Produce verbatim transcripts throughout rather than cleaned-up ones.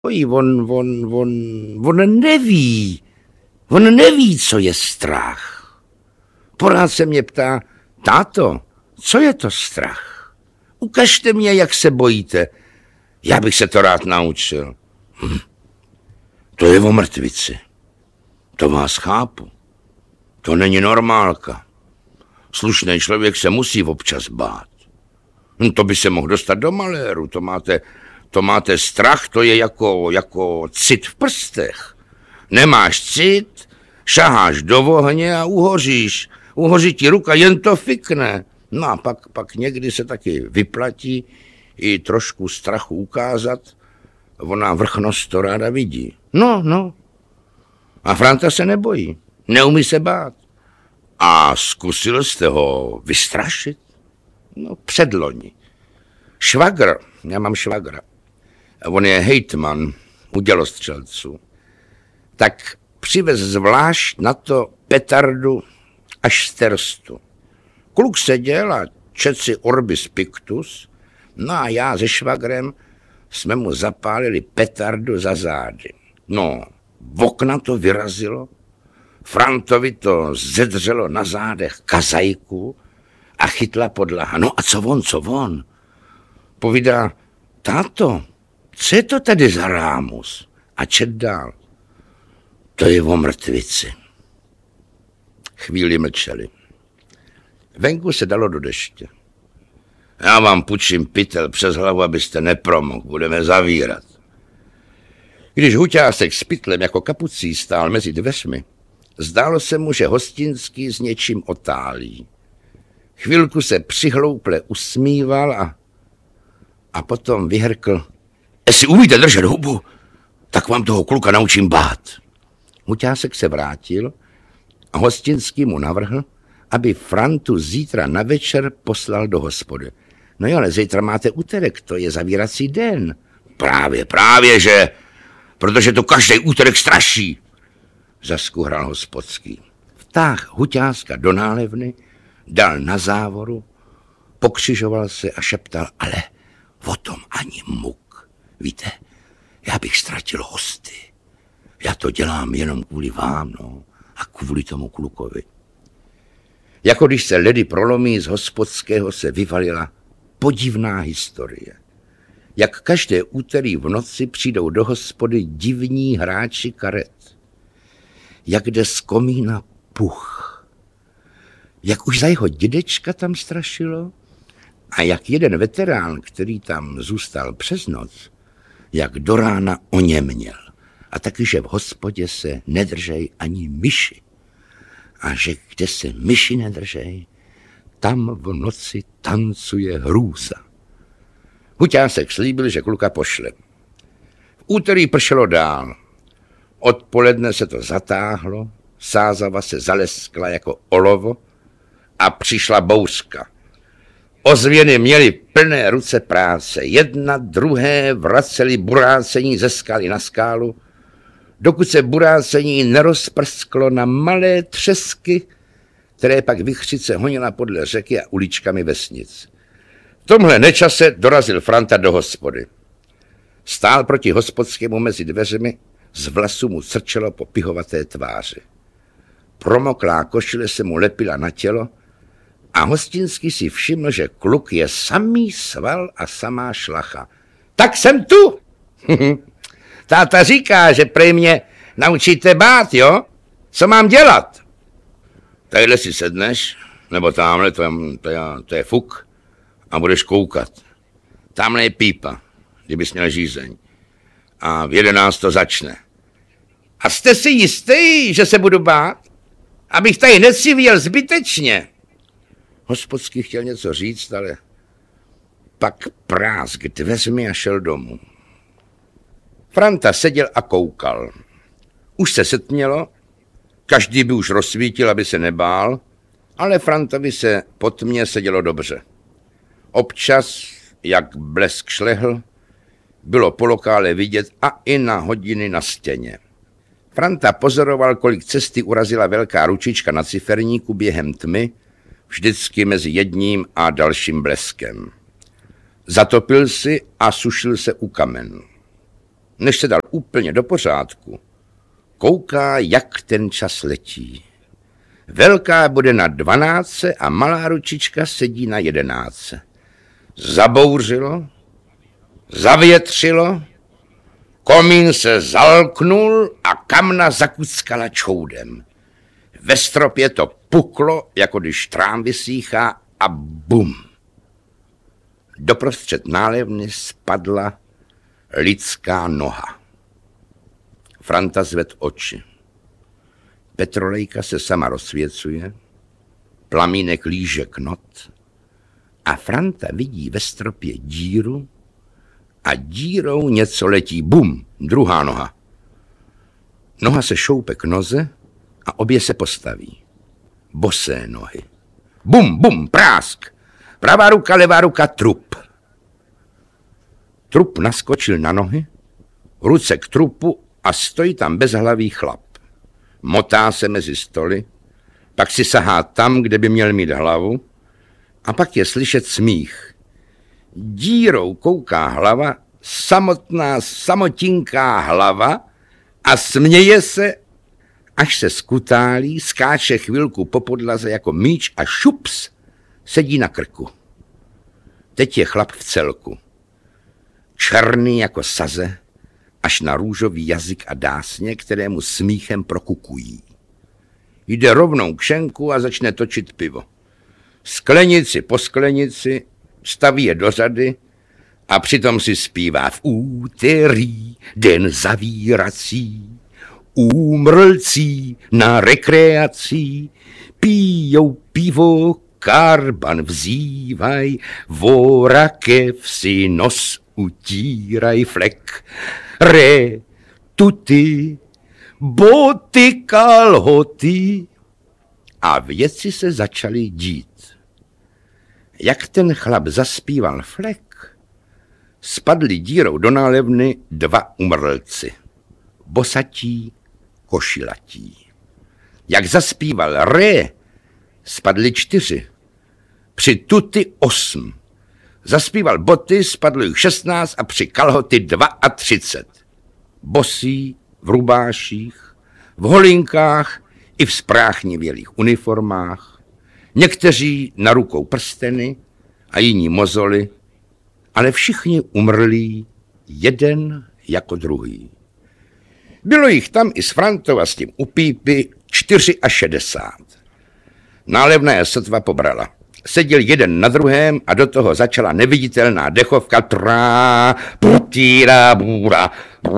On, on, on, on neví, on neví, co je strach. Pořád se mě ptá, táto, co je to strach? Ukažte mě, jak se bojíte. Já bych se to rád naučil. Hm. To je o mrtvici. To vás chápu. To není normálka. Slušný člověk se musí občas bát. Hm, to by se mohl dostat do maléru. To máte, to máte strach, to je jako, jako cit v prstech. Nemáš cit, šaháš do ohně a uhoříš. Uhoří ti ruka, jen to fikne. No a pak, pak někdy se taky vyplatí i trošku strachu ukázat. Ona vrchnost to ráda vidí. No, no. A Franta se nebojí. Neumí se bát. A zkusil jste ho vystrašit? No, předloni. Švagr, já mám švagra. On je hejtman u dělostřelců. Tak přivez zvlášť na to petardu až z Terstu. Kluk seděl a čet si Orbis Pictus, no a já se švagrem jsme mu zapálili petardu za zády. No, v okna to vyrazilo, Frantovi to zedřelo na zádech kazajku a chytla podlaha. No a co on, co on? Povídá, táto, co je to tady za rámus? A čet dál. To je o mrtvici. Chvíli mlčeli. Venku se dalo do deště. Já vám půjčím pytel přes hlavu, abyste nepromohl. Budeme zavírat. Když Huťásek s pytlem jako kapucí stál mezi dveřmi, zdálo se mu, že Hostinský s něčím otálí. Chvilku se přihlouple usmíval a, a potom vyhrkl. Jestli umíte držet hubu, tak vám toho kluka naučím bát. Huťásek se vrátil a Hostinský mu navrhl, aby Frantu zítra na večer poslal do hospody. No jo, ale zítra máte úterek, to je zavírací den. Právě, právě, že, protože to každý úterek straší, zaskuhral hospodský. Vtáhl Huťáska do nálevny, dal na závoru, pokřižoval se a šeptal, ale o tom ani muk. Víte, já bych ztratil hosty. Já to dělám jenom kvůli vám, no, a kvůli tomu klukovi. Jako když se ledy prolomí, z hospodského se vyvalila podivná historie. Jak každé úterý v noci přijdou do hospody divní hráči karet. Jak jde z komína puch. Jak už za jeho dědečka tam strašilo. A jak jeden veterán, který tam zůstal přes noc, jak do rána oněměl. A taky, že v hospodě se nedržej ani myši. A že kde se myši nedržej, tam v noci tancuje hrůza. Huťásek slíbil, že kluka pošle. V úterý pršelo dál. Odpoledne se to zatáhlo, sázava se zaleskla jako olovo a přišla bouřka. Ozvěny měly plné ruce práce. Jedna, druhé vraceli burácení ze skaly na skálu, dokud se burácení nerozprsklo na malé třesky, které pak vichřice honila podle řeky a uličkami vesnic. V tomhle nečase dorazil Franta do hospody. Stál proti hospodskému mezi dveřmi, z vlasu mu crčelo po pihovaté tváři. Promoklá košile se mu lepila na tělo a Hostinský si všiml, že kluk je samý sval a samá šlacha. Tak jsem tu! Táta říká, že prej mě naučíte bát, jo? Co mám dělat? Tadyhle si sedneš, nebo tamhle, to je, to je, to je fuk, a budeš koukat. Tamhle je pípa, kdybys měl žízeň. A v jedenáct to začne. A jste si jistý, že se budu bát? Abych tady necivěl zbytečně. Hospodský chtěl něco říct, ale pak prásk dveřmi a šel domů. Franta seděl a koukal. Už se setmělo, každý by už rozsvítil, aby se nebál, ale Frantovi se po tmě sedělo dobře. Občas, jak blesk šlehl, bylo po lokále vidět a i na hodiny na stěně. Franta pozoroval, kolik cesty urazila velká ručička na ciferníku během tmy, vždycky mezi jedním a dalším bleskem. Zatopil si a sušil se u kamenu. než se dal úplně do pořádku, kouká, jak ten čas letí. Velká bude na dvanáctce a malá ručička sedí na jedenáctce. Zabouřilo, zavětřilo, komín se zalknul a kamna zakuckala čoudem. Ve stropě to puklo, jako když trám vysíchá, a bum. Doprostřed nálevny spadla lidská noha. Franta zved oči. Petrolejka se sama rozsvěcuje, plamínek líže knot a Franta vidí ve stropě díru a dírou něco letí. Bum, druhá noha. Noha se šoupe k noze a obě se postaví. Bosé nohy. Bum, bum, prásk. Pravá ruka, levá ruka, trup. Trup naskočil na nohy, ruce k trupu a stojí tam bezhlavý chlap. Motá se mezi stoly, pak si sahá tam, kde by měl mít hlavu, a pak je slyšet smích. Dírou kouká hlava, samotná samotinká hlava, a směje se, až se skutálí, skáče chvilku po podlaze jako míč a šups sedí na krku. Teď je chlap v celku. Černý jako saze, až na růžový jazyk a dásně, kterému smíchem prokukují. Jde rovnou k šenku a začne točit pivo. Sklenici po sklenici staví je do řady a přitom si zpívá: v úterý den zavírací, úmrlcí na rekreací, pijou pivo, karban vzývaj, vorakev si nos utíraj, flek, re, tuty, boty, kalhoty. A věci se začaly dít. Jak ten chlap zaspíval flek, spadli dírou do nálevny dva umrlci, bosatí, košilatí. Jak zaspíval re, spadli čtyři, při tuty osm. Zaspíval boty, spadlo jich šestnáct a při kalhoty dva a třicet. Bosí, v rubáších, v holinkách i v spráchnivělých uniformách, někteří na rukou prsteny a jiní mozoly, ale všichni umrlí, jeden jako druhý. Bylo jich tam i s Frantova s tím u pípy čtyři a šedesát. Nálevna je sotva pobrala. Seděl jeden na druhém a do toho začala neviditelná dechovka trá, putíra, bůra,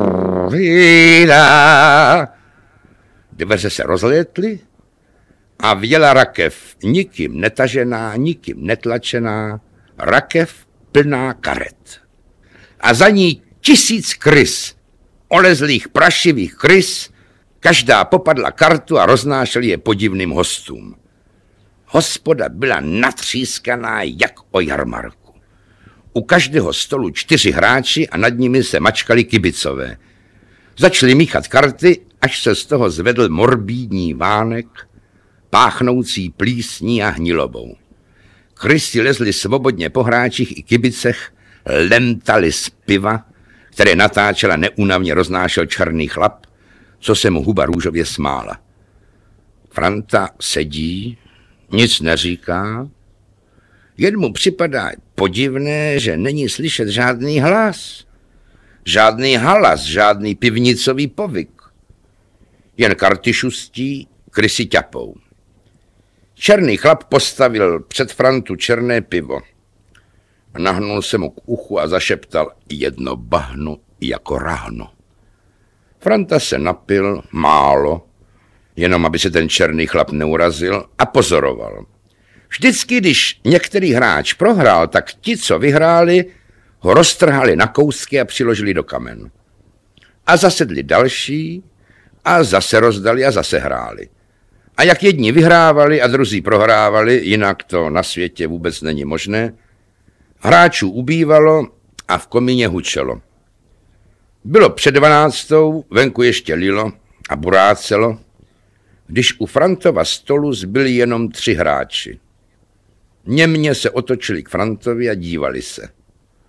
bůra. Dveře se rozlétly a vjela rakev, nikým netažená, nikým netlačená, rakev plná karet. A za ní tisíc krys, olezlých prašivých krys, každá popadla kartu a roznášeli je podivným hostům. Hospoda byla natřískaná jak o jarmarku. U každého stolu čtyři hráči a nad nimi se mačkali kibicové. Začali míchat karty, až se z toho zvedl morbídní vánek, páchnoucí plísní a hnilobou. Krysy lezly svobodně po hráčích i kibicech, lemtali z piva, které natáčela neúnavně roznášel černý chlap, co se mu huba růžově smála. Franta sedí, nic neříká, jen mu připadá podivné, že není slyšet žádný hlas, žádný halas, žádný pivnicový povyk. Jen karty šustí, krysy ťapou. Černý chlap postavil před Frantu černé pivo. Nahnul se mu k uchu a zašeptal: jedno bahno jako rahno. Franta se napil málo, jenom aby se ten černý chlap neurazil, a pozoroval. Vždycky, když některý hráč prohrál, tak ti, co vyhráli, ho roztrhali na kousky a přiložili do kamen. A zasedli další a zase rozdali a zase hráli. A jak jedni vyhrávali a druzí prohrávali, jinak to na světě vůbec není možné, hráčů ubývalo a v komíně hučelo. Bylo před dvanáctou, venku ještě lilo a burácelo, když u Frantova stolu zbyli jenom tři hráči. Němně se otočili k Frantovi a dívali se.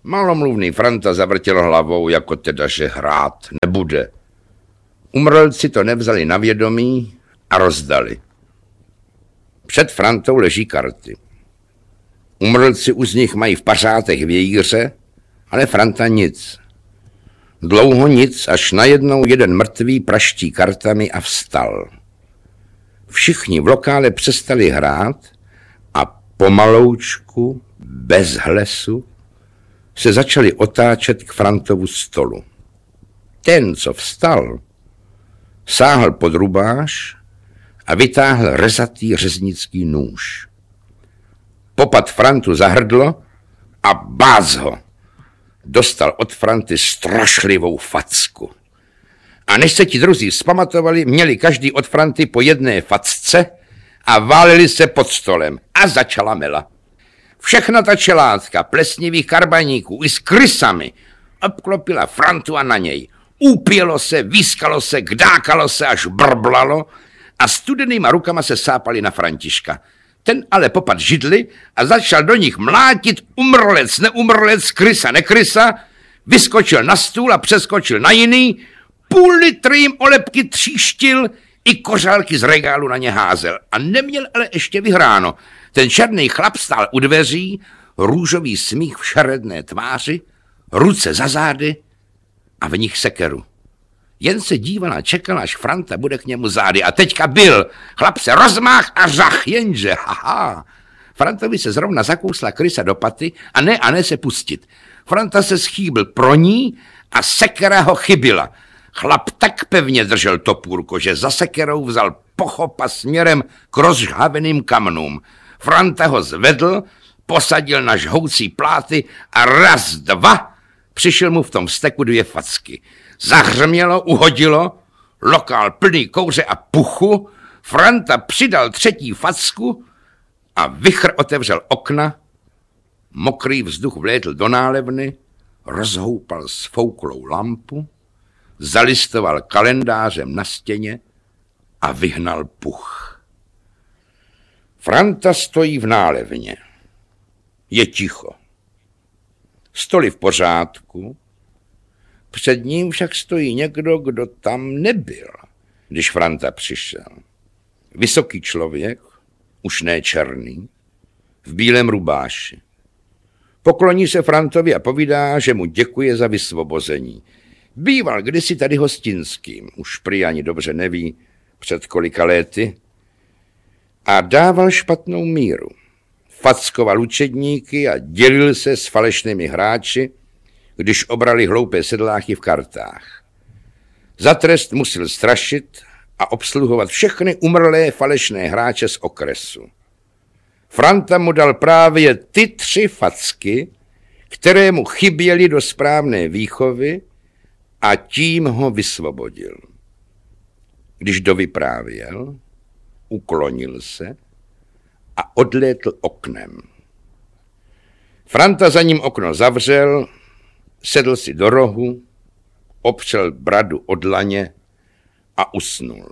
Malomluvný Franta zavrtěl hlavou, jako teda, že hrát nebude. Umrlci to nevzali na vědomí a rozdali. Před Frantou leží karty. Umrlci už z nich mají v pařátech vějíře, ale Franta nic. Dlouho nic, až najednou jeden mrtvý praští kartami a vstal. Všichni v lokále přestali hrát a pomaloučku, bez hlesu, se začali otáčet k Frantovu stolu. Ten, co vstal, sáhl pod rubáš a vytáhl rezatý řeznický nůž. Popad Frantu za hrdlo a bác ho. Dostal od Franty strašlivou facku. A než se ti druzí vzpamatovali, měli každý od Franty po jedné facce a váleli se pod stolem. A začala mela. Všechna ta čelátka plesnivých karbaníků i s krysami obklopila Frantu a na něj. Úpělo se, výskalo se, kdákalo se, až brblalo a studenýma rukama se sápali na Františka. Ten ale popad židli a začal do nich mlátit umrlec, neumrlec, krysa, nekrysa, vyskočil na stůl a přeskočil na jiný, půl litr jim olepky tříštil, i kořálky z regálu na ně házel. A neměl ale ještě vyhráno. Ten černý chlap stál u dveří, růžový smích v šaredné tváři, ruce za zády a v nich sekeru. Jen se díval a čekal, až Franta bude k němu zády. A teďka byl. Chlap se rozmáh a řach, jenže, haha. Frantovi se zrovna zakousla krysa do paty a ne a ne se pustit. Franta se schýbil pro ní a sekera ho chybila. Chlap tak pevně držel topůrko, že za sekerou vzal pochopa směrem k rozžhaveným kamnům. Franta ho zvedl, posadil na žhoucí pláty a raz, dva, přišel mu v tom steku dvě facky. Zahřmělo, uhodilo, lokál plný kouře a puchu, Franta přidal třetí facku a vichr otevřel okna, mokrý vzduch vlétl do nálevny, rozhoupal sfouklou lampu, zalistoval kalendářem na stěně a vyhnal puch. Franta stojí v nálevně. Je ticho. Stoly v pořádku, před ním však stojí někdo, kdo tam nebyl, když Franta přišel. Vysoký člověk, už ne černý, v bílém rubáši. Pokloní se Frantovi a povídá, že mu děkuje za vysvobození. Býval kdysi tady hostinským, už prý ani dobře neví, před kolika léty, a dával špatnou míru. Fackoval učedníky a dělil se s falešnými hráči, když obrali hloupé sedláky v kartách. Za trest musel strašit a obsluhovat všechny umrlé falešné hráče z okresu. Franta mu dal právě ty tři facky, které mu chyběly do správné výchovy, a tím ho vysvobodil. Když dovyprávěl, uklonil se a odlétl oknem. Franta za ním okno zavřel, sedl si do rohu, opřel bradu od dlaně a usnul.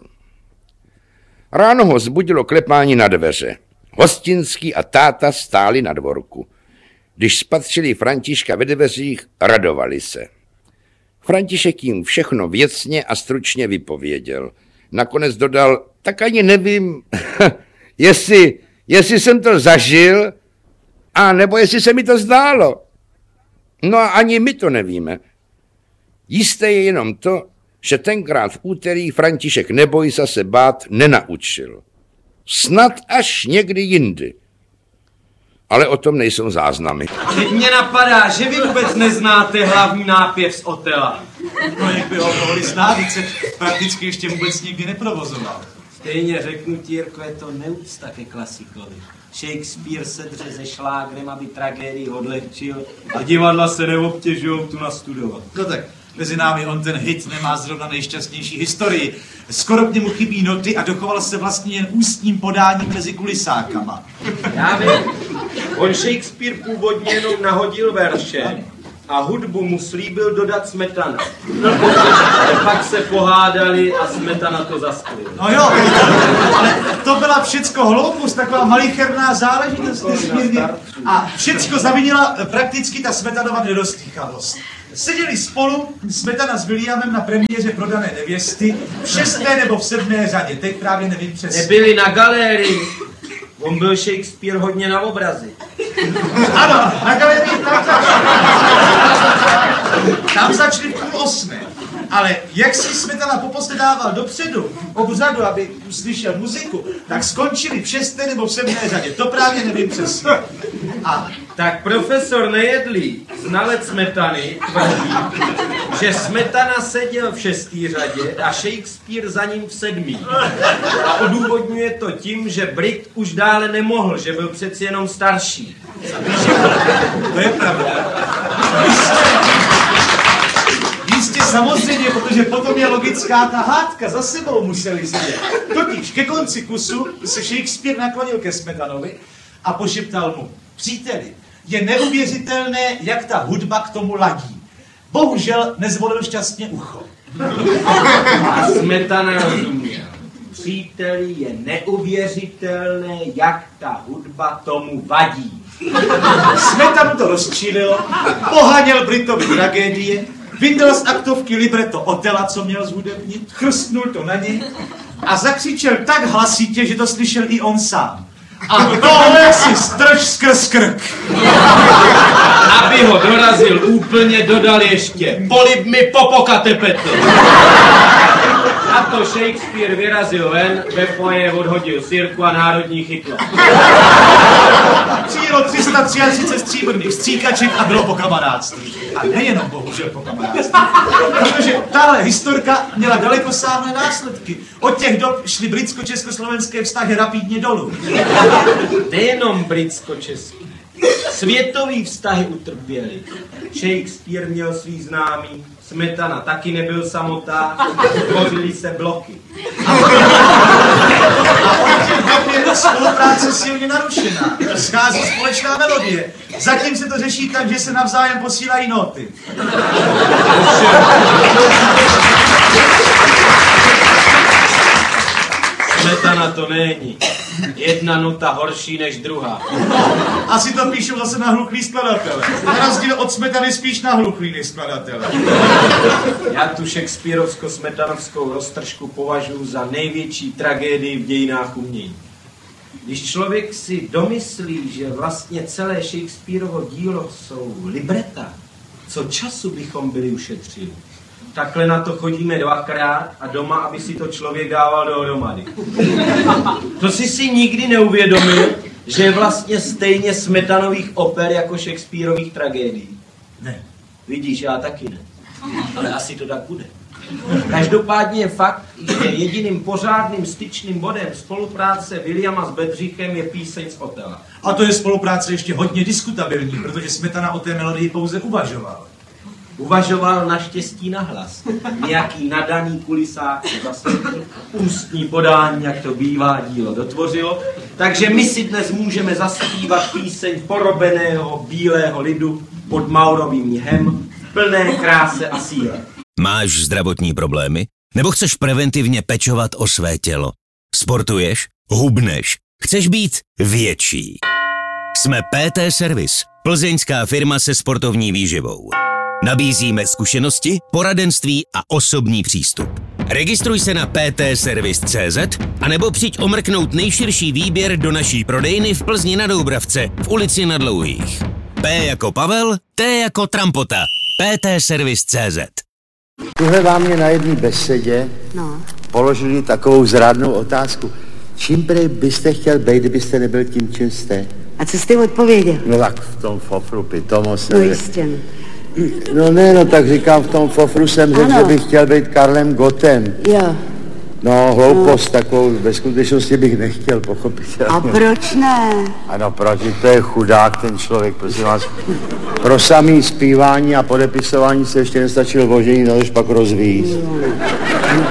Ráno ho zbudilo klepání na dveře. Hostinský a táta stáli na dvorku. Když spatřili Františka ve dveřích, radovali se. František jim všechno věcně a stručně vypověděl. Nakonec dodal, tak ani nevím, jestli, jestli jsem to zažil, a nebo jestli se mi to zdálo. No a ani my to nevíme. Jisté je jenom to, že tenkrát v úterý František neboj se bát nenaučil. Snad až někdy jindy. Ale o tom nejsou záznamy. Teď mě napadá, že vy vůbec neznáte hlavní nápěv z Otela. No jak by ho mohli znát, se prakticky ještě vůbec nikdy neprovozoval. Stejně řeknu ti, Jirko, je to neúcta ke klasikovi. Shakespeare se dře se šlágrem, aby tragédii odlehčil a divadla se neobtěžujou tu nastudovat. No tak, mezi námi on ten hit nemá zrovna nejšťastnější historii. Skoro k němu chybí noty a dochoval se vlastně jen ústním podáním mezi kulisákama. Já vím, on Shakespeare původně jenom nahodil verše a hudbu mu slíbil dodat Smetana. Ale pak se pohádali a Smetana to zasklil. No jo, ale to byla všecko hloupost, taková malicherná záležitost nesmírně. A všecko zavinila prakticky ta Smetanova nedostýchavost. Seděli spolu Smetana s Williamem na premiéře Prodané nevěsty v šesté nebo v sedmé řadě, teď právě nevím přesně. Nebyli na galerii. On byl Shakespeare hodně na obrazy. Ano, na galerii tam začali. Tam začali v půl osmé. Ale jak si Smetana poposle dával dopředu, obřadu, aby uslyšel muziku, tak skončili v šesté nebo v sedmé řadě. To právě nevím přesně. A tak profesor Nejedlý, znalec Smetany, tvrdí, že Smetana seděl v šestý řadě a Shakespeare za ním v sedmý. A odůvodňuje to tím, že Brit už dále nemohl, že byl přeci jenom starší. to je pravda. Jistě samozřejmě, protože potom je logická ta hádka, za sebou museli sedět. Totiž ke konci kusu se Shakespeare naklonil ke Smetanovi a pošeptal mu: příteli, je neuvěřitelné, jak ta hudba k tomu ladí. Bohužel nezvolil šťastně ucho. A Smetana rozuměl. Příteli, je neuvěřitelné, jak ta hudba tomu vadí. Smetanu to rozčílilo, poháněl Britovi tragédie, vyndal z aktovky libreto Otela, co měl zhudebnit, chrstnul to na něj a zakřičel tak hlasitě, že to slyšel i on sám. A tohle si strč skrz krk. Aby ho dorazil úplně, dodal ještě: polib mi popokate, Petr. A to Shakespeare vyrazil ven, ve foje odhodil sirku a národní chytlo. Přijelo tři sta třicet tři stříbrných stříkaček a bylo po kamarádství. A nejenom bohužel po kamarádství. Protože tahle historka měla dalekosáhlé následky. Od těch dob šly britsko-československé vztahy rapidně dolů. Nejenom britsko-český. Světový vztahy utrpěli. Shakespeare měl svý známý, Smetana taky nebyl samotá, tvořily se bloky. A od těch dob je ta spolupráce silně narušená. Schází společná melodie. Zatím se to řeší tak, že se navzájem posílají noty. Smetana to není. Jedna nota horší než druhá. Asi to píšou zase na hluchlý skladatele. Na rozdíl od Smetany spíš na hluchlý než skladatele. Já tu shakespearovsko-smetanovskou roztržku považuji za největší tragédii v dějinách umění. Když člověk si domyslí, že vlastně celé Shakespearovo dílo jsou libreta, co času bychom byli ušetřili. Takhle na to chodíme dvakrát a doma, aby si to člověk dával dohromady. To jsi si nikdy neuvědomil, že je vlastně stejně Smetanových oper jako Shakespearových tragédií? Ne. Vidíš, já taky ne. Ale asi to tak bude. Každopádně je fakt, že jediným pořádným styčným bodem spolupráce Williama s Bedřichem je píseň z Otela. A to je spolupráce ještě hodně diskutabilní, protože Smetana o té melodii pouze uvažoval. Uvažoval naštěstí nahlas. Nějaký nadaný kulisák zase ústní podání, jak to bývá, dílo dotvořilo. Takže my si dnes můžeme zaspívat píseň porobeného bílého lidu pod Maurovým mnihem v plné kráse a síle. Máš zdravotní problémy? Nebo chceš preventivně pečovat o své tělo? Sportuješ? Hubneš? Chceš být větší? Jsme P T Service, plzeňská firma se sportovní výživou. Nabízíme zkušenosti, poradenství a osobní přístup. Registruj se na p t service tečka c z anebo přijď omrknout nejširší výběr do naší prodejny v Plzni na Doubravce v ulici Na Dlouhých. P jako Pavel, T jako Trampota. p t service tečka c z. Tuhle vám mě na jedné besedě no. položili takovou zrádnou otázku. Čím prej byste chtěl být, kdybyste nebyl tím, čím jste? A co jste odpověděl? No tak v tom fofru pitomost. No jistě. No ne, no tak říkám, v tom fofru jsem řekl, že bych chtěl být Karlem Gottem. Jo. No, hloupost no. Takovou, ve skutečnosti bych nechtěl, pochopitelně. A proč ne? Ano, proč? To je chudák ten člověk, prosím vás. Pro samý zpívání a podepisování se ještě nestačil vožení, no, než pak rozvíjí.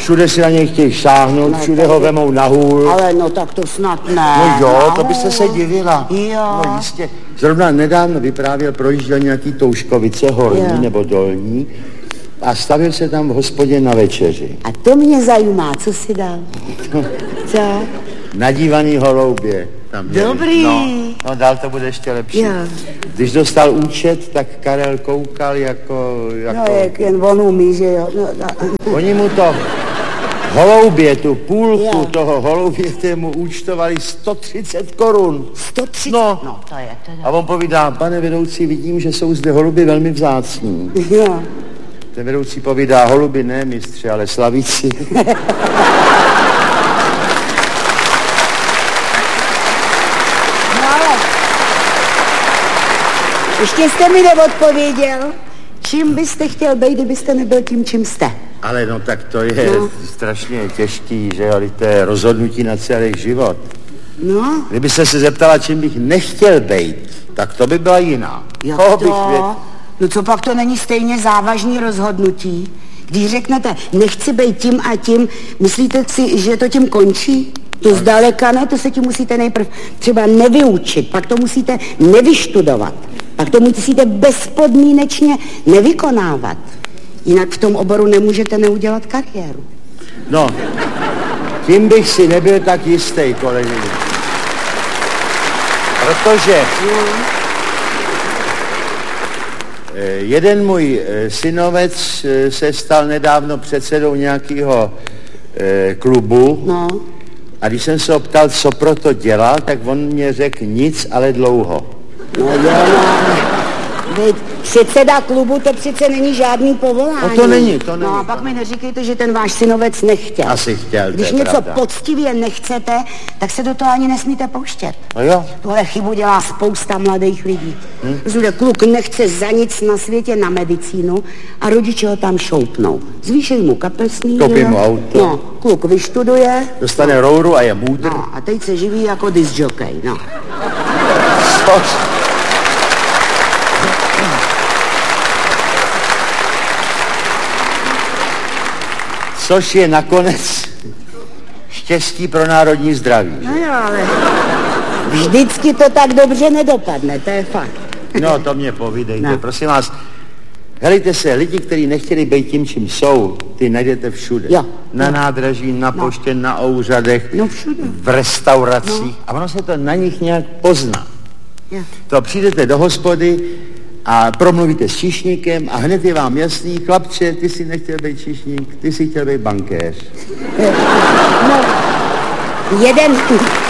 všude si na něj chtějí šáhnout, No, všude ho takže- vemou na hůl. Ale no tak to snad ne. No jo, to Ale- byste se divila. Jo. No jistě. Zrovna nedávno vyprávěl, projížděl nějaký Touškovice, horní Jo. nebo dolní, a stavil se tam v hospodě na večeři. A to mě zajímá, co si dal? Co? Nadívaný holoubě. Tam měli. Dobrý. No, no, dál to bude ještě lepší. Jo. Když dostal účet, tak Karel koukal jako... jako... No jak jen on umí, že jo. No, no. Oni mu to holoubě, tu půlku Jo. toho holoubě, mu účtovali sto třicet korun. sto třicet. No. no to je teda. A on povídá, pane vedoucí, vidím, že jsou zde holuby velmi vzácní. Jo. Ten vedoucí povídá, holuby ne, mistře, ale slavíci. No ale ještě jste mi neodpověděl, čím byste chtěl být, kdybyste nebyl tím, čím jste. Ale no tak to je No. strašně těžký, že jo, to je rozhodnutí na celý život. No, Kdybyste se zeptala, čím bych nechtěl být, tak to by byla jiná. jak Koho to? bych věděl? No co pak to není stejně závažný rozhodnutí? Když řeknete, nechci být tím a tím, myslíte si, že to tím končí? To zdaleka ne, to se tím musíte nejprv třeba nevyučit, pak to musíte nevyštudovat, pak to musíte bezpodmínečně nevykonávat. Jinak v tom oboru nemůžete neudělat kariéru. No, tím bych si nebyl tak jistý, kolegyně. Protože eh, jeden můj eh, synovec eh, se stal nedávno předsedou nějakého eh, klubu. No, A když jsem se ho ptal, co pro to dělal, tak on mě řekl nic, ale dlouho. no jo, no. Veď předseda klubu to přece není žádný povolání. No to není, to není, No a to pak mi není. neříkejte, že ten váš synovec nechtěl. Asi chtěl, to Když je něco pravda. poctivě nechcete, tak se do toho ani nesmíte pouštět. No jo. Tohle chybu dělá spousta mladých lidí. Hmm? Protože kluk nechce za nic na světě na medicínu a rodiče ho tam šoupnou. Zvýšej mu kapesný. Koupí že jo? mu auto. No, kluk vyštuduje. Dostane rouru a je můdr. No, a teď se živí jako discjockey, no. Což? Což je nakonec štěstí pro národní zdraví. No jo, ale vždycky to tak dobře nedopadne, to je fakt. No, to mě povídejte, No. prosím vás. Helejte se, lidi, kteří nechtěli být tím, čím jsou, ty najdete všude. Jo. Na nádraží, na No. poště, na úřadech, No všude. v restauracích. A ono se to na nich nějak pozná. Jo. To přijdete do hospody a promluvíte s číšníkem a hned je vám jasný, chlapče, ty si nechtěl být číšník, ty si chtěl být bankéř. No, jeden...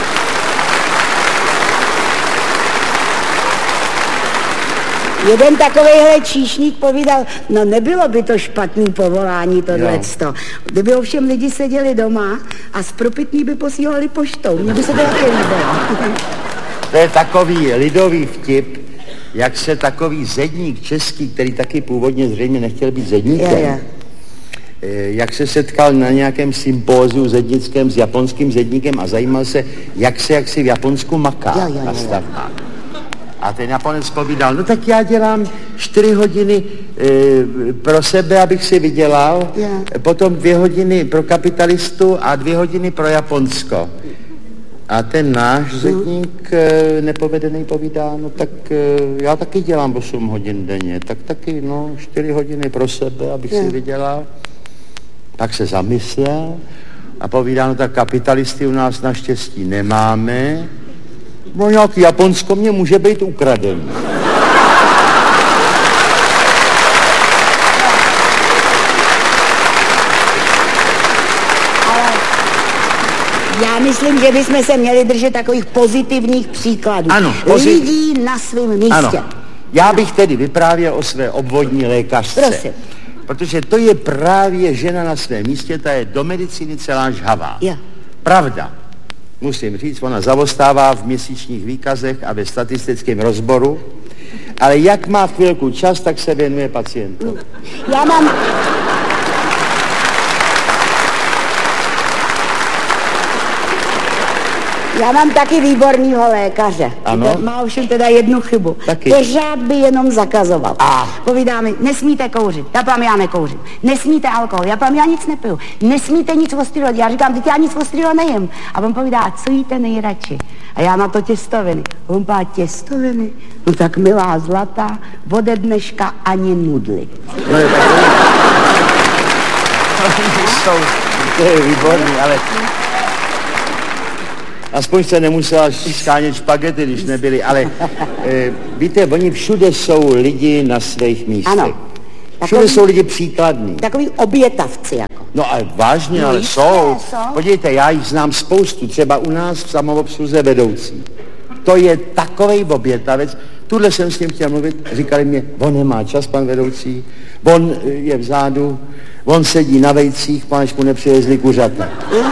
Jeden takovejhle číšník povídal, no nebylo by to špatný povolání tohleto. Kdyby ovšem lidi seděli doma a z propitný by posílali poštou. Mně by se to také líbilo. To je takový lidový vtip, jak se takový zedník český, který taky původně zřejmě nechtěl být zedníkem, Je, je. eh, jak se setkal na nějakém sympóziu zednickém s japonským zedníkem a zajímal se, jak se jaksi v Japonsku maká Jo, jo, jo, na jo. stavbách. A ten Japonec povídal, no tak já dělám čtyři hodiny e, pro sebe, abych si vydělal, Jo. potom dvě hodiny pro kapitalistu a dvě hodiny pro Japonsko. A ten náš zedník e, nepovedený povídá, no tak e, já taky dělám osm hodin denně, tak taky, no, čtyři hodiny pro sebe, abych si vydělal. Tak se zamyslel a povídá, no tak kapitalisty u nás naštěstí nemáme, no nějaký Japonsko mě může být ukradený. Já myslím, že bychom se měli držet takových pozitivních příkladů. Ano, pozit- Lidí na svém místě. Ano, já bych tedy vyprávěl o své obvodní lékařce. Prosím. Protože to je právě žena na svém místě, ta je do medicíny celá žhavá. Jo. Pravda. Musím říct, ona zavostává v měsíčních výkazech a ve statistickém rozboru, ale jak má v chvilku čas, tak se věnuje pacientům. Já mám... Já mám taky výbornýho lékaře. Ano. Ten má ovšem teda jednu chybu. Taky. Pořád by jenom zakazoval. A. Povídá mi, nesmíte kouřit. Já pám, já nekouřím. Nesmíte alkohol. Já pám, já nic nepiju. Nesmíte nic ostrého. Já říkám, teď já nic ostrého nejím. A on povídá, a co jíte nejradši? A já na to těstoviny. A on pá, těstoviny? No tak milá zlatá, ode dneška ani nudly. No je tak to je výborný, ale aspoň se nemusela skánět špagety, když nebyly, ale e, víte, oni všude jsou lidi na svých místech. Ano. Všude Takový- jsou lidi příkladní. Takový obětavci jako. No ale vážně, No ale jistě, jsou. jsou. Podívejte, já jich znám spoustu, třeba u nás v samoobsluze vedoucí. To je takovej obětavec. Tuhle jsem s ním chtěl mluvit, říkali mě, on nemá čas, pan vedoucí, on e, je vzadu, on sedí na vejcích, páč mu nepřivezli kuřata.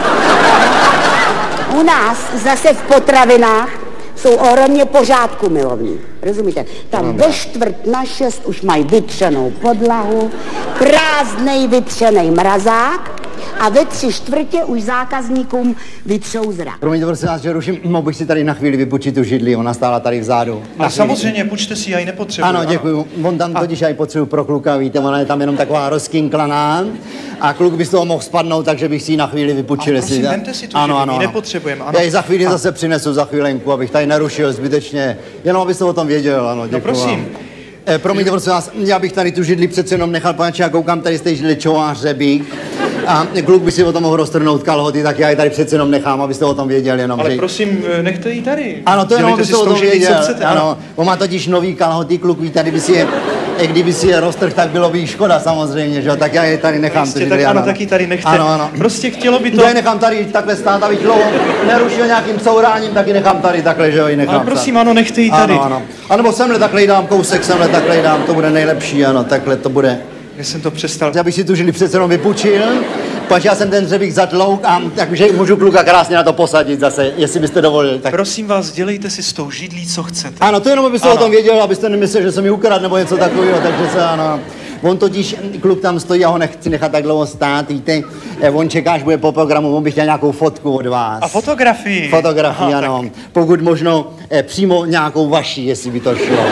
U nás zase v potravinách jsou ohromně pořádku milovní. Rozumíte? Tam ve čtvrt na šest už mají vytřenou podlahu, prázdnej vytřenej mrazák a ve tři čtvrtě už zákazníkům vytřou zrak. Promiňte, prosím vás, že ruším, mohl bych si tady na chvíli vypučit tu židli, ona stála tady vzadu. A samozřejmě, půjčte si, já ji nepotřebuji. Ano, děkuju. On tam totiž já ji potřebuji pro kluka, víte, ona je tam jenom taková rozkinklaná a kluk by z toho mohl spadnout, takže bych si ji na chvíli vypučil. A prosím, jestli- vemte si tu ano, židli, ano, my ano. nepotřebujeme, ano. Já ji za chvíli A- zase přinesu, za chvílenku, abych tady nerušil zbytečně. Jenom abyste o tom věděl, ano, děkuju. prosím. vám. Eh, promiňte, prosím vás, já bych tady tu židli přece jenom nechal, paneče, já koukám, tady jste židli čovář řebík. A kluk by si o tom mohl roztrhnout kalhoty, tak já ji tady přece jenom nechám, abyste o tom věděl, jenom Ale že... prosím, nechte ji tady. Ano, to jenom, Dělejte abyste si s o tou tom židlí, co věděl. chcete, Ano, on má totiž nový kalhoty, kluk ví, tady by si je, eh, kdyby si je roztrh, tak bylo by jí škoda samozřejmě, že jo, tak já je tady nechám. Jistě, ty tak židli, ano, tak ji tady nechte. Ano, ano. Prostě chtělo by to... Já ji nechám tady takhle stát, abych dlouho nerušil nějakým couráním, tak ji nechám tady takhle, že jo, ji nechám. Ale prosím, stát. ano, nechte ji tady. Ano, ano. A nebo semhle takhle jí dám kousek, semhle takhle jí dám, to bude nejlepší, ano, takhle to bude. Já jsem to přestal. Já bych si tu židli přece jenom vypučil, pač já jsem ten dřebík zatlouk a takže můžu kluka krásně na to posadit zase, jestli byste dovolil. Tak... Prosím vás, dělejte si s tou židlí, co chcete. Ano, to jenom, abyste Ano. o tom věděl, abyste nemyslel, že jsem mi ukradl nebo něco takového, takže se ano. On totiž, kluk tam stojí, já ho nechci nechat tak dlouho stát, víte, eh, on čeká, až bude po programu, on by chtěl nějakou fotku od vás. A fotografii. Fotografii, Aha, ano. tak Pokud možno eh, přímo nějakou vaší, jestli by to šlo.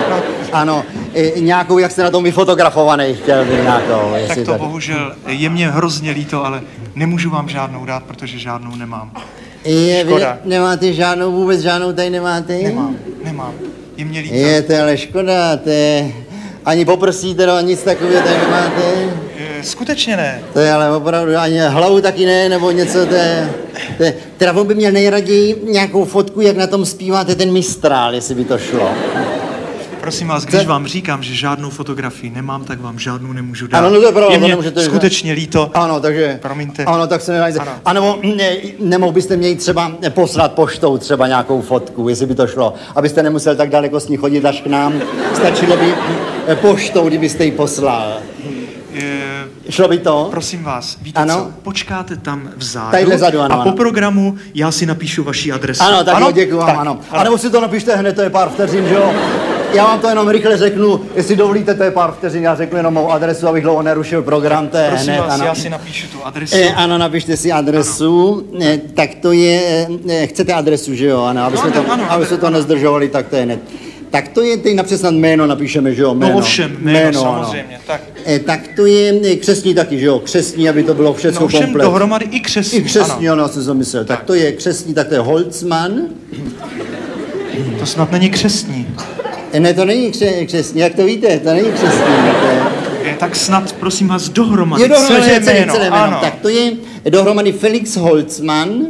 Ano, eh, nějakou, jak jste na tom vyfotografovaný, chtěl by nějakou, Tak jestli to tady. bohužel je mě hrozně líto, ale nemůžu vám žádnou dát, protože žádnou nemám. Je, vy Škoda. nemáte žádnou, vůbec žádnou tady nemáte? Nemám, nemám. Je mě líto. Je, to je ale škoda, to je... Ani poprsíte, no, nic takového tady nemáte? E, Skutečně ne. To je ale opravdu, ani hlavu taky ne, nebo něco, to je... To je teda on by měl nejraději nějakou fotku, jak na tom zpíváte ten Mistrál, jestli by to šlo. Prosím vás, když Co? vám říkám, že žádnou fotografii nemám, tak vám žádnou nemůžu dát. Ano, no to je pravda, je to mě nemůžete říct. skutečně líto. Ano, takže... Promiňte. Ano, tak se nenajde. Ano. A nebo ne, nemohl byste mě třeba poslat poštou třeba nějakou fotku, jestli by to šlo. Abyste nemusel tak daleko s ní chodit až k nám. Stačilo by poštou, kdybyste ji poslal. E, Šlo by to? prosím vás, víte Ano? co? Počkáte tam vzadu. Tadyhle vzadu, ano, A po ano. programu já si napíšu vaši adresu. Ano, tak jo, děkuji vám, Tak, ano. A nebo si to napište hned, to je pár vteřin, že jo? Já vám to jenom rychle řeknu, jestli dovolíte, to je pár vteřin, já řeknu jenom mou adresu, abych dlouho nerušil program, to je Prosím hned, vás, ano. já si napíšu tu adresu. E, ano, napište si adresu, e, tak to je, e, chcete adresu, že jo, ano, aby jsme ano, to, ano, aby jsme to ano. nezdržovali, tak to je hned. Tak to je, teď napřed snad jméno napíšeme, že jo, jméno. No ovšem, jméno, ano. samozřejmě, tak. E, tak to je e, křestní taky, že jo, křestní, aby to bylo No všechno ovšem komplet. dohromady i křesní. I křestní, ano. ano, jsem to myslel. Tak. Tak. to je křestní, tak to je Holzmann. To snad není křestní. E, ne, to není kře, křestní, jak to víte, to není křestní. To je... Je, tak snad, prosím vás, dohromady. Je dohromady celé celé, jméno. celé jméno. Ano. Tak to je dohromady Felix Holzmann.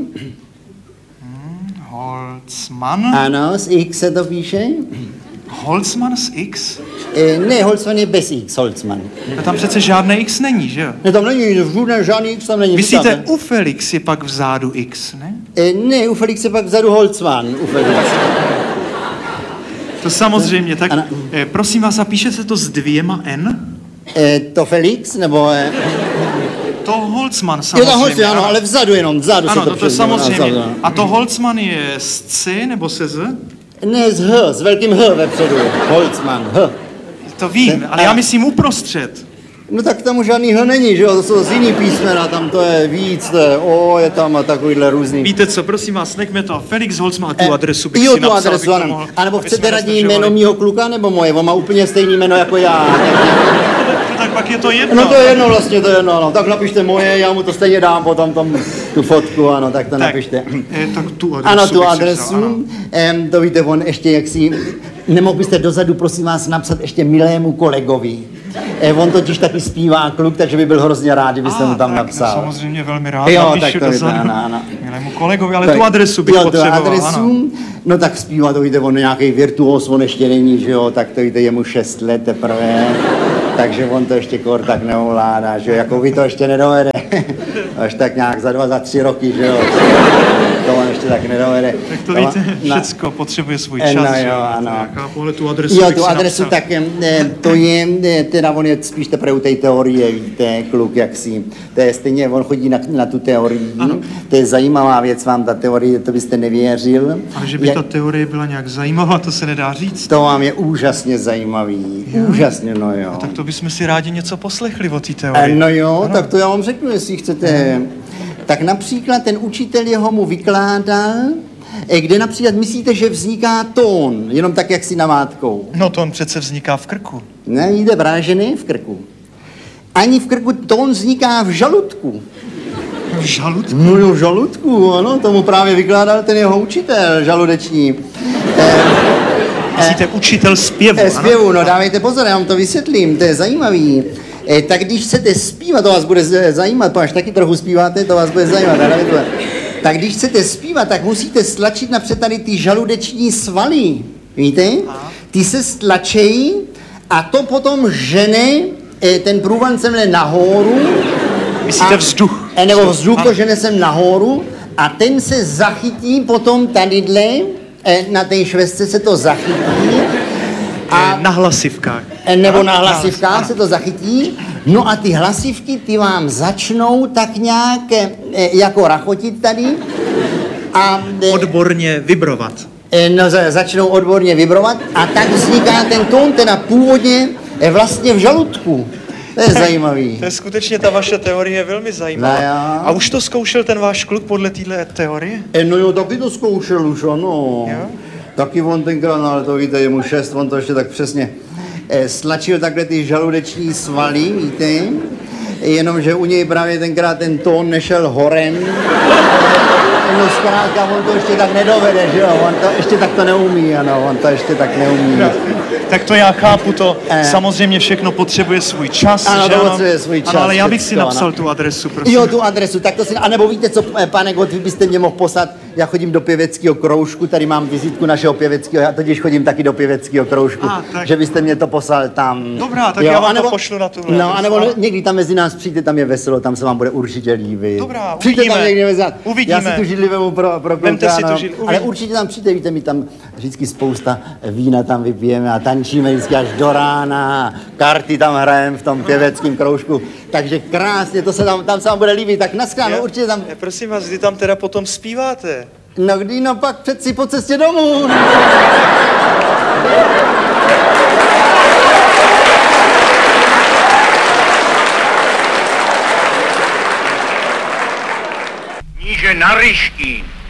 Holzmann. Ano, z X se to píše. Holzmann z X? E, ne, Holzmann je bez X, Holzmann. A tam přece žádné X není, že jo? Ne, tam není, žádný, žádný X tam není. Myslíte, říkáte. u Felix je pak vzadu X, ne? E, ne, u Felixe pak vzadu Holzmann, u Felixe. To samozřejmě, tak Ano. eh, prosím vás, a píše se to s dvěma N? E, to Felix, nebo... E, To Holzmann jo, samozřejmě. to Holzmann, ano, ale vzadu jenom, vzadu Ano, se to to, to je přijde, no, samozřejmě. vzadu, no. A to Holzmann je s C nebo se Z? Ne, z H, s velkým H vepředu, Holzmann, H. To vím, ale já myslím uprostřed. No tak tam žádnýho není, že jo, to jsou z jiný písmena, tam to je víc, to je O, je tam a takovýhle různý. Víte co, prosím vás, nechme to. Felix Holz má tu Eh, adresu, bych jo, si tu napsal, adresu, bych to ano. mohl, A nebo aby chcete jsme radní nezdržovali. jméno mýho kluka, nebo moje? On má úplně stejný jméno jako já. No, tak pak je to jedno. No to je jedno vlastně, to je jedno, ano. Tak napište moje, já mu to stejně dám potom tam tu fotku, ano, tak to tak, napište. eh, tak tu adresu Ano, bych tu si vzal, adresu, ano. em, to víte, on ještě jak si, nemohl byste dozadu, prosím vás, napsat ještě milému kolegovi. E, on totiž taky zpívá kluk, takže by byl hrozně rád, kdybyste A, mu tam tak, napsal. No, samozřejmě velmi rád, Jo, napíšu tak to je to, dozadu ano, ano. milému kolegovi, ale Tak, tu adresu bych jo, potřeboval, tu adresu, ano. no tak zpívá, to víte, on nějaký virtuos, on ještě není, že jo, tak to víte, je mu šest let teprve, takže on to ještě kor tak neovládá, že jo, jako vy to ještě nedovede, až tak nějak za dva, za tři roky, že jo, to on ještě tak nedovede. Tak to No, víte, na- všecko potřebuje svůj Eh, čas, no že jo, jo, ano. já chápu, ale tu adresu Jo, bych tu si adresu, napsal. tak eh, to je, eh, teda on je spíš teprve u té teorie, víte, kluk jaksi. To je stejně, on chodí na, na tu teorii, Ano. to je zajímavá věc vám, ta teorie, to byste nevěřil. Ale že by Jak- ta teorie byla nějak zajímavá, to se nedá říct. To vám je úžasně zajímavý, Jo? úžasně, no jo. Tak to bychom si rádi něco poslechli o té Eh, teorii. No jo, Ano. tak to já vám řeknu, jestli chcete. Tak například ten učitel jeho mu vykládal, eh, kde například myslíte, že vzniká tón, jenom tak, jak si namátkou. No to on přece vzniká v krku. Nejde právě, že ne v krku. Ani v krku, tón vzniká v žaludku. V žaludku? No jo, v žaludku, ano, tomu právě vykládal ten jeho učitel žaludeční. Myslíte učitel zpěvu, Eh, ano? zpěvu, no dávejte pozor, já vám to vysvětlím, to je zajímavý. Eh, tak když chcete zpívat, to vás bude z- zajímat, až taky trochu zpíváte, to vás bude zajímat. dávejte pozor. Tak když chcete zpívat, tak musíte stlačit napřed tady ty žaludeční svaly, víte? Ty se stlačejí a to potom žene eh, ten průvan semhle nahoru. Myslíte vzduch? E, nebo vzduch to Ano. žene sem nahoru a ten se zachytí potom tadyhle, e, na té švestce se to zachytí. A, Na hlasivkách. e, nebo Ano, na hlasivkách ano. se to zachytí. No a ty hlasivky, ty vám začnou tak nějak e, e, jako rachotit tady. A e, Odborně vibrovat. e, no, za- začnou odborně vibrovat a tak vzniká ten tón, teda původně e, vlastně v žaludku. To je zajímavý. To je skutečně ta vaše teorie je velmi zajímavá. No jo. A už to zkoušel ten váš kluk podle téhle teorie? E, no jo, taky to zkoušel už, ano. Jo? Taky on tenkrát, no, ale to víte, je mu šest, on to ještě tak přesně e, stlačil takhle ty žaludeční svaly, víte, jenomže u něj právě tenkrát ten tón nešel horem. No zkrátka, on to ještě tak nedovede, že jo, on to ještě tak to neumí, ano, on to ještě tak neumí. Tak to já chápu, to Eh. samozřejmě všechno potřebuje svůj čas, Ano, že to potřebuje svůj čas, Ano, ale já bych si všecko, napsal ano. tu adresu, prosím. Jo, tu adresu, tak to si, anebo víte co, eh, pane Gott, vy byste mě mohl poslat, já chodím do pěveckého kroužku, tady mám vizitku našeho pěveckého, já totiž chodím taky do pěveckého kroužku, Ah, tak. že byste mě to poslal tam. Dobrá, tak já vám to pošlu na tuhle No, adresu, anebo ano. někdy tam mezi nás přijďte, tam je veselo, tam se vám bude určitě líbit. Dobrá, Přijďte tam uvidíme. někdy mezi nás. Uvidíme. Já si tu židli vemu pro, pro kluka, Vemte si tu no. židli, Ale uvidíme. určitě tam přijďte, víte, my tam vždycky spousta vína tam vypijeme a tančíme vždycky až do rána, karty tam hrajeme v tom pěveckém kroužku, takže krásně, to se tam, tam se vám bude líbit, tak naschledanou, Já- určitě tam, Já, prosím vás, kdy tam teda potom zpíváte? no kdy, no pak přeci po cestě domů. Níže na Ryškín.